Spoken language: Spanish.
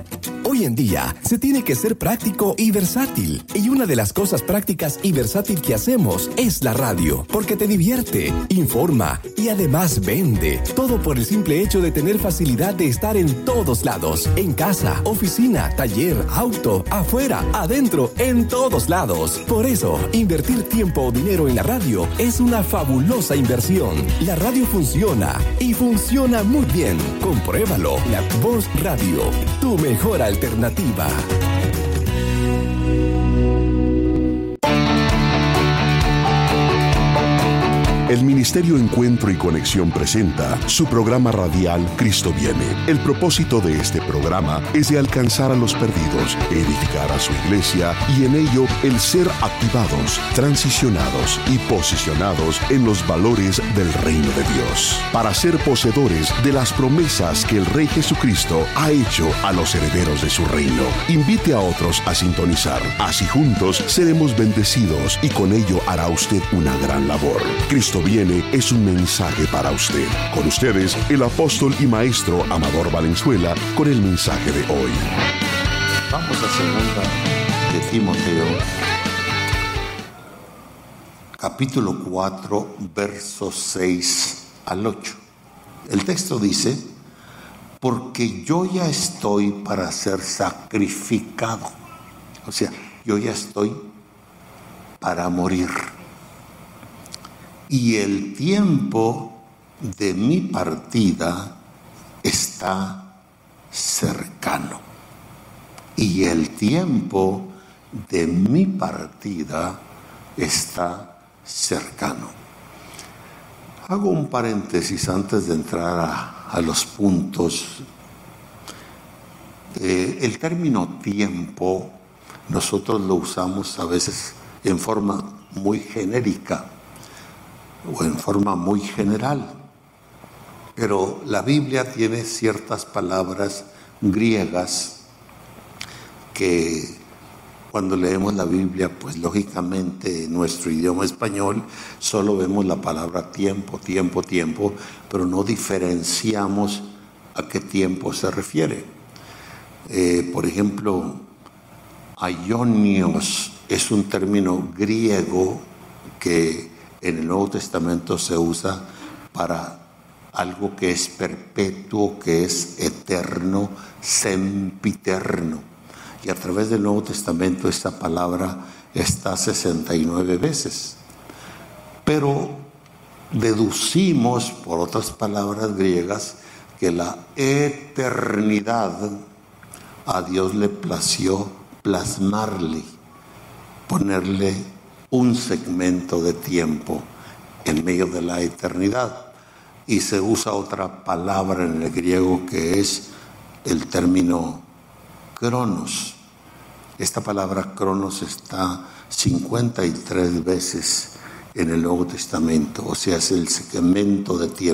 Hoy en día se tiene que ser práctico y versátil. Y una de las cosas prácticas y versátil que hacemos es la radio, porque te divierte, informa y además vende. Todo por el simple hecho de tener facilidad de estar en todos lados. En casa, oficina, taller, auto, afuera, adentro, en todos lados. Por eso, invertir tiempo o dinero en la radio es una fabulosa inversión. La radio funciona y funciona muy bien. Compruébalo. La Voz Radio, tu mejor alternativa. El Ministerio Encuentro y Conexión presenta su programa radial Cristo Viene. El propósito de este programa es de alcanzar a los perdidos, edificar a su iglesia y en ello el ser activados, transicionados y posicionados en los valores del reino de Dios, para ser poseedores de las promesas que el Rey Jesucristo ha hecho a los herederos de su reino. Invite a otros a sintonizar. Así juntos seremos bendecidos y con ello hará usted una gran labor. Cristo Viene es un mensaje para usted. Con ustedes, el apóstol y maestro Amador Valenzuela, con el mensaje de hoy. Vamos a segunda de Timoteo, capítulo 4, versos 6 al 8. El texto dice: porque yo ya estoy para ser sacrificado. O sea, yo ya estoy para morir. Y el tiempo de mi partida está cercano. Y el tiempo de mi partida está cercano. Hago un paréntesis antes de entrar a los puntos. El término tiempo nosotros lo usamos a veces en forma muy genérica o en forma muy general, pero la Biblia tiene ciertas palabras griegas que cuando leemos la Biblia, pues lógicamente en nuestro idioma español solo vemos la palabra tiempo, tiempo, tiempo, pero no diferenciamos a qué tiempo se refiere. Por ejemplo, aionios es un término griego que en el Nuevo Testamento se usa para algo que es perpetuo, que es eterno, sempiterno. Y a través del Nuevo Testamento esta palabra está 69 veces. Pero deducimos por otras palabras griegas que la eternidad a Dios le plació plasmarle, ponerle un segmento de tiempo en medio de la eternidad. Y se usa otra palabra en el griego que es el término cronos. Esta palabra cronos está 53 veces en el Nuevo Testamento, o sea, es el segmento de tiempo